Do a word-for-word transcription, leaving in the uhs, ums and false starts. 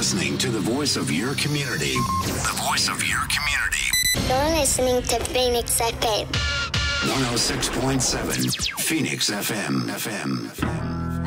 listening to the voice of your community. The voice of your community. You're listening to Phoenix F M. one oh six point seven Phoenix F M. F M. F M.